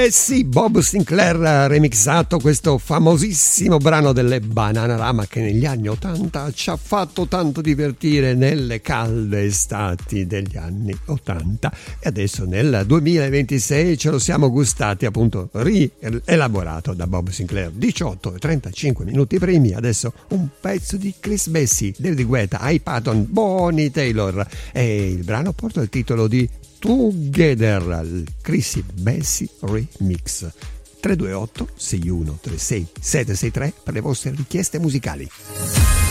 Bessie, Bob Sinclair ha remixato questo famosissimo brano delle Bananarama che negli anni 80 ci ha fatto tanto divertire nelle calde estati degli anni 80 e adesso nel 2026 ce lo siamo gustati, appunto rielaborato da Bob Sinclair. 18 e 35 minuti primi, adesso un pezzo di Chris Bessie, David Guetta, Ike Patton, Bonnie Taylor e il brano porta il titolo di Together, il Chris Bessie Remix. 328 6136 763 per le vostre richieste musicali.